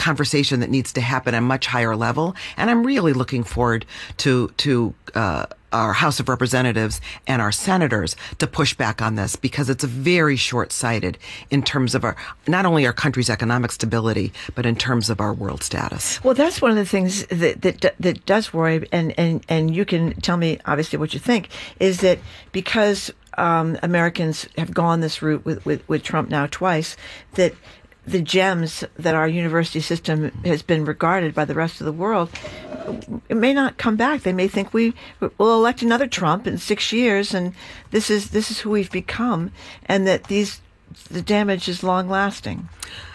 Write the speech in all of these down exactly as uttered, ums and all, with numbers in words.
conversation that needs to happen at a much higher level. And I'm really looking forward to, to, uh, our House of Representatives and our senators to push back on this, because it's very short-sighted in terms of our, not only our country's economic stability, but in terms of our world status. Well, that's one of the things that that, that does worry, and, and, and you can tell me obviously what you think, is that because um, Americans have gone this route with, with, with Trump now twice, that the gems that our university system has been regarded by the rest of the world, it may not come back. They may think we will elect another Trump in six years, and this is this is who we've become, and that these the damage is long lasting.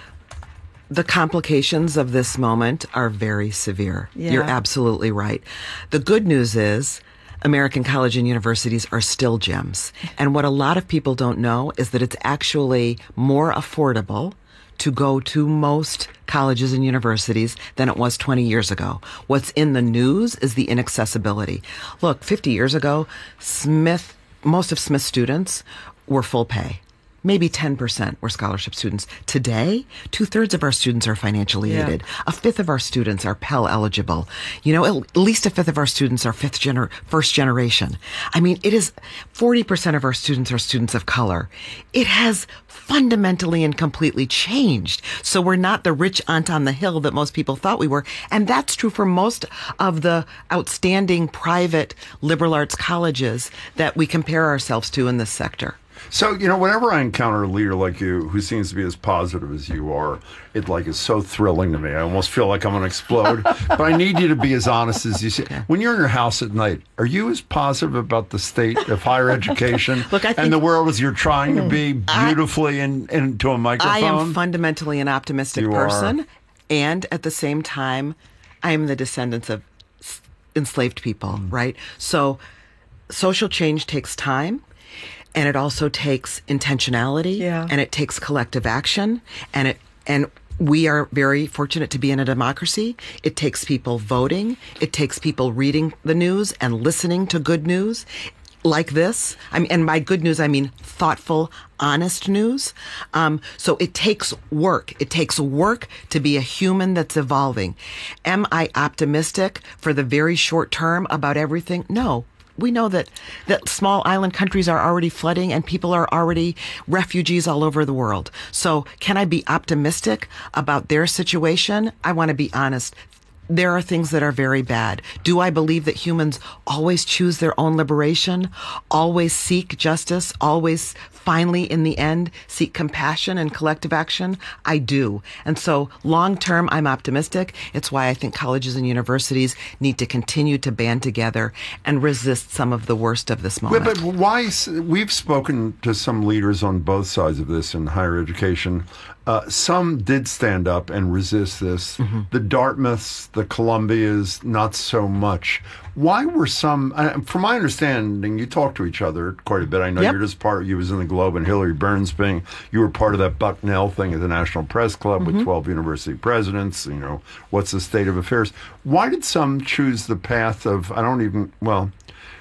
The complications of this moment are very severe. Yeah. You're absolutely right. The good news is American college and universities are still gems. And what a lot of people don't know is that it's actually more affordable to go to most colleges and universities than it was twenty years ago. What's in the news is the inaccessibility. Look, fifty years ago, Smith, most of Smith's students were full pay. Maybe ten percent were scholarship students. Today, two-thirds of our students are financially Yeah. aided. A fifth of our students are Pell eligible. You know, at least a fifth of our students are fifth gener- first generation. I mean, it is forty percent of our students are students of color. It has fundamentally and completely changed. So we're not the rich aunt on the hill that most people thought we were. And that's true for most of the outstanding private liberal arts colleges that we compare ourselves to in this sector. So, you know, whenever I encounter a leader like you who seems to be as positive as you are, it like is so thrilling to me. I almost feel like I'm going to explode. But I need you to be as honest as you say. Okay. When you're in your house at night, are you as positive about the state of higher education Look, I think, and the world as you're trying to be beautifully I, in, into a microphone? I am fundamentally an optimistic you person. Are. And at the same time, I am the descendants of enslaved people, mm. right? So social change takes time. And it also takes intentionality, yeah. and it takes collective action, and it and we are very fortunate to be in a democracy. It takes people voting. It takes people reading the news and listening to good news like this. I mean, and by good news, I mean thoughtful, honest news. Um, so it takes work. It takes work to be a human that's evolving. Am I optimistic for the very short term about everything? No. We know that, that small island countries are already flooding and people are already refugees all over the world. So can I be optimistic about their situation? I want to be honest. There are things that are very bad. Do I believe that humans always choose their own liberation, always seek justice, always finally, in the end, seek compassion and collective action? I do. And so long term, I'm optimistic. It's why I think colleges and universities need to continue to band together and resist some of the worst of this moment. But, but why? We've spoken to some leaders on both sides of this in higher education. Uh, some did stand up and resist this. Mm-hmm. The Dartmouths, the Columbias, not so much. Why were some, uh, from my understanding, you talk to each other quite a bit. I know yep. you're just part, you was in the Globe and Hillary Burns thing. You were part of that Bucknell thing at the National Press Club mm-hmm. with twelve university presidents. You know, what's the state of affairs? Why did some choose the path of, I don't even, well,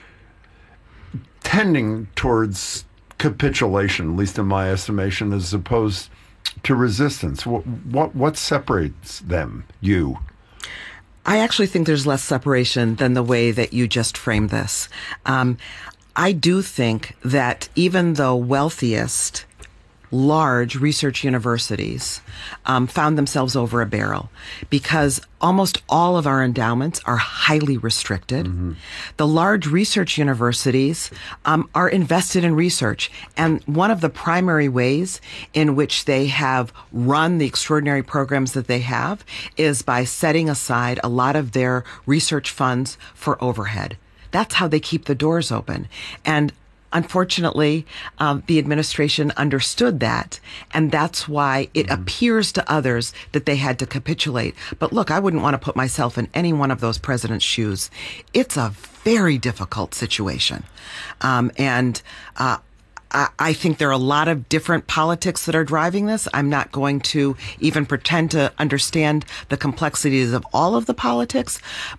tending towards capitulation, at least in my estimation, as opposed to resistance? What, what what separates them, you? I actually think there's less separation than the way that you just framed this. Um, I do think that even the wealthiest large research universities um, found themselves over a barrel because almost all of our endowments are highly restricted. Mm-hmm. The large research universities um, are invested in research. And one of the primary ways in which they have run the extraordinary programs that they have is by setting aside a lot of their research funds for overhead. That's how they keep the doors open. And unfortunately, um, the administration understood that, and that's why it mm-hmm. appears to others that they had to capitulate. But look, I wouldn't want to put myself in any one of those presidents' shoes. It's a very difficult situation. Um, and uh, I, I think there are a lot of different politics that are driving this. I'm not going to even pretend to understand the complexities of all of the politics, but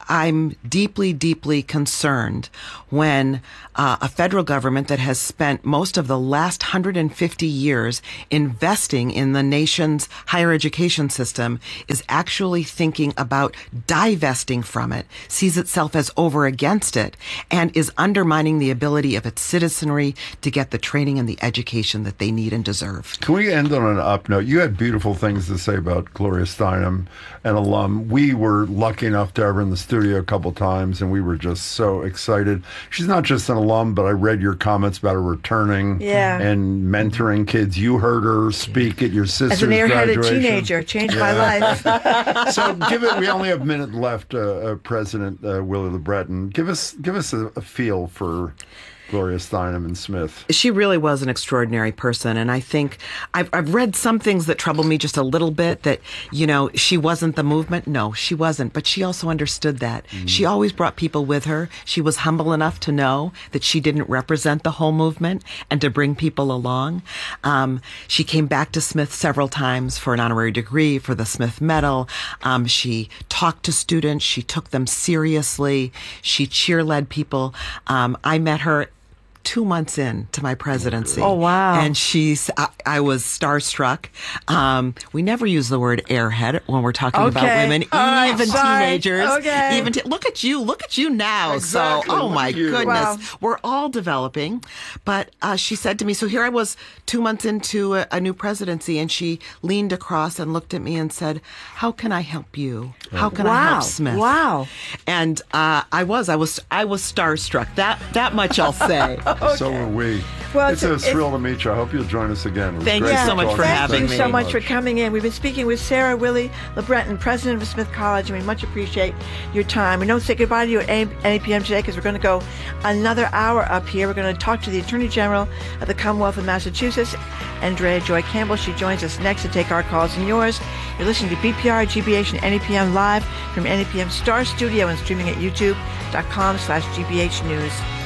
I'm deeply, deeply concerned when uh, a federal government that has spent most of the last one hundred fifty years investing in the nation's higher education system is actually thinking about divesting from it, sees itself as over against it, and is undermining the ability of its citizenry to get the training and the education that they need and deserve. Can we end on an up note? You had beautiful things to say about Gloria Steinem, an alum. We were lucky enough to have her in the studio a couple times, and we were just so excited. She's not just an alum, but I read your comments about her returning yeah. and mentoring kids. You heard her speak at your sister's As an airheaded graduation. teenager, changed yeah. my life. So give it, we only have a minute left, uh, uh, President uh, Willie LeBreton. Give us, give us a, a feel for Gloria Steinem and Smith. She really was an extraordinary person. And I think I've, I've read some things that trouble me just a little bit, that, you know, she wasn't the movement. No, she wasn't. But she also understood that. Mm. She always brought people with her. She was humble enough to know that she didn't represent the whole movement and to bring people along. Um, she came back to Smith several times for an honorary degree, for the Smith Medal. Um, she talked to students. She took them seriously. She cheer-led people. Um, I met her two months in to my presidency. Oh, wow. And she's, I, I was starstruck. Um, we never use the word airhead when we're talking okay. about women, All even right. teenagers. Okay. Even te- look at you, look at you now. Exactly. So, oh my you. goodness, Wow. we're all developing. But uh, she said to me, so here I was two months into a, a new presidency, and she leaned across and looked at me and said, how can I help you? How can I Wow. help Smith? Wow. And uh, I was, I was, I was starstruck. That, that much I'll say. Okay. So are we. Well, it's, it's a, a thrill to meet you. I hope you'll join us again. Thank you so much for having Thank me. you so much for coming in. We've been speaking with Sarah Willie LeBreton, president of Smith College, and we much appreciate your time. We don't say goodbye to you at N A P M today because we're going to go another hour up here. We're going to talk to the Attorney General of the Commonwealth of Massachusetts, Andrea Joy Campbell. She joins us next to take our calls and yours. You're listening to B P R, G B H, and N A P M live from N A P M Star Studio and streaming at youtube.com slash GBH News.